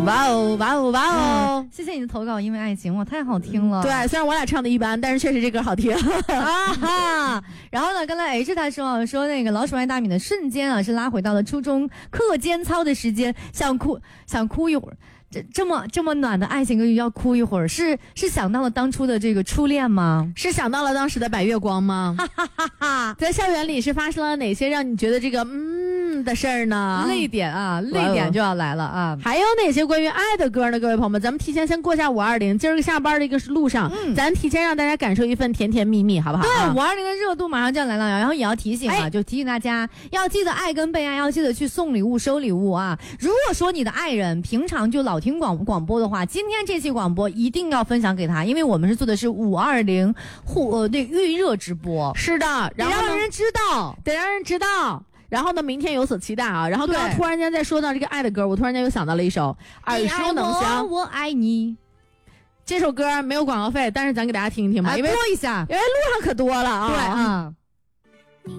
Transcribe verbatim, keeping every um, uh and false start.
哇哦哇哦哇哦、 嗯！谢谢你的投稿，因为爱情哇，太好听了。 对，虽然我俩唱的一般，但是确实这歌好听啊哈。然后呢，刚才 H 他说啊，说那个老鼠爱大米的瞬间啊，是拉回到了初中课间操的时间，想哭想哭一会儿。这这么这么暖的爱情歌曲要哭一会儿，是是想到了当初的这个初恋吗？ 是想到了当时的白月光吗？哈哈哈哈！在校园里是发生了哪些让你觉得这个嗯的事儿呢？ 泪点啊，泪点就要来了啊！ 还有哪些关于爱的歌呢？各位朋友们，咱们提前先过下五二零，今儿个下班的一个路上、嗯，咱提前让大家感受一份甜甜蜜蜜，好不好？ 对，五二零的热度马上就要来了，然后也要提醒啊，哎、就提醒大家要记得爱跟被爱，要记得去送礼物、收礼物啊！如果说你的爱人平常就老听广广播的话，今天这期广播一定要分享给他，因为我们是做的是五二零互呃那预热直播， 是的，然后得让人知道， 得让人知道。然后呢，明天有所期待啊！然后刚刚突然间在说到这个爱的歌，我突然间又想到了一首耳熟能详， 我爱你。 这首歌没有广告费，但是咱给大家听一听吧，因为播一下， 因为路上可多了啊。 对啊。